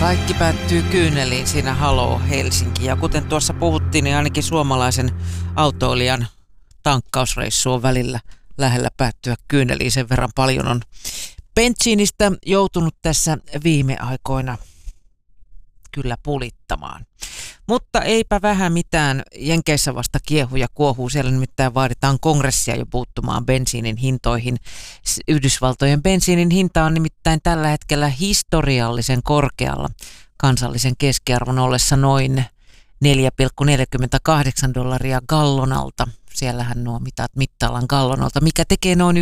Kaikki päättyy kyyneliin siinä Haloo Helsinki. Ja kuten tuossa puhuttiin, niin ainakin suomalaisen autoilijan tankkausreissu on välillä lähellä päättyä kyyneliin. Sen verran paljon on bensiinistä joutunut tässä viime aikoina kyllä pulittamaan. Mutta eipä vähän mitään. Jenkeissä vasta kiehuu ja kuohuu. Siellä nimittäin vaaditaan kongressia jo puuttumaan bensiinin hintoihin. Yhdysvaltojen bensiinin hinta on nimittäin tällä hetkellä historiallisen korkealla. Kansallisen keskiarvon ollessa noin $4,48 gallonalta. Siellähän nuo mitat mittaillaan gallonalta, mikä tekee noin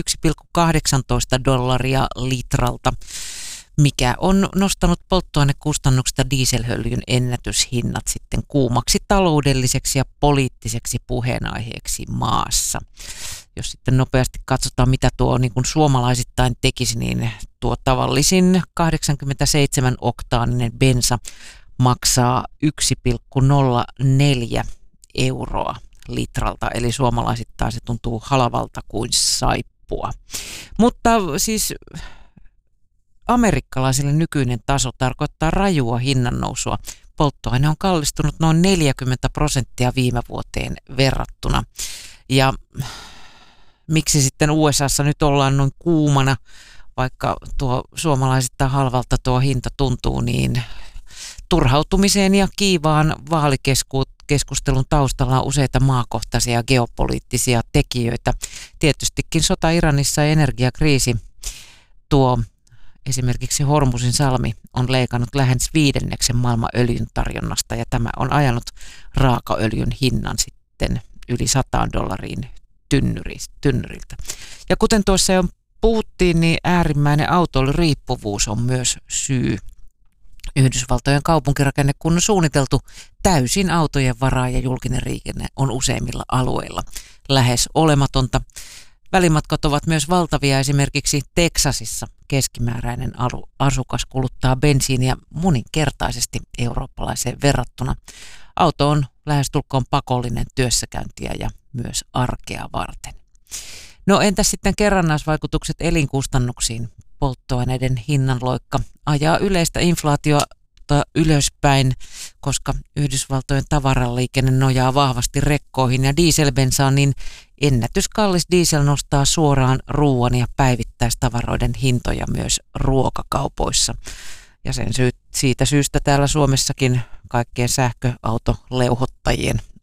$1,18 litralta, mikä on nostanut polttoainekustannuksista dieselöljyn ennätyshinnat sitten kuumaksi taloudelliseksi ja poliittiseksi puheenaiheeksi maassa. Jos sitten nopeasti katsotaan, mitä tuo niin kuin suomalaisittain tekisi, niin tuo tavallisin 87-oktaaninen bensa maksaa 1,04 euroa litralta, eli suomalaisittain se tuntuu halavalta kuin saippua. Mutta siis amerikkalaisille nykyinen taso tarkoittaa rajua hinnannousua. Polttoaine on kallistunut noin 40% viime vuoteen verrattuna. Ja miksi sitten USAssa nyt ollaan noin kuumana, vaikka tuo suomalaisittain halvalta tuo hinta tuntuu, niin turhautumiseen ja kiivaan vaalikeskustelun taustalla on useita maakohtaisia geopoliittisia tekijöitä. Tietystikin sota Iranissa ja energiakriisi. Tuo esimerkiksi Hormusin salmi on leikannut lähes 1/5 maailman öljyn tarjonnasta ja tämä on ajanut raakaöljyn hinnan sitten yli $100 tynnyriltä. Ja kuten tuossa jo puhuttiin, niin äärimmäinen autoiluriippuvuus on myös syy. Yhdysvaltojen kaupunkirakenne kun on suunniteltu täysin autojen varaan ja julkinen liikenne on useimmilla alueilla lähes olematonta. Välimatkat ovat myös valtavia. Esimerkiksi Teksasissa keskimääräinen asukas kuluttaa bensiiniä moninkertaisesti eurooppalaiseen verrattuna. Auto on lähestulkoon pakollinen työssäkäyntiä ja myös arkea varten. No entäs sitten kerrannaisvaikutukset elinkustannuksiin? Polttoaineiden hinnanloikka ajaa yleistä inflaatiota ylöspäin, koska Yhdysvaltojen tavaraliikenne nojaa vahvasti rekkoihin ja dieselbensaan, niin ennätyskallis diesel nostaa suoraan ruoan ja päivittäistavaroiden hintoja myös ruokakaupoissa. Ja siitä syystä täällä Suomessakin kaikkien sähköautoleuhottajien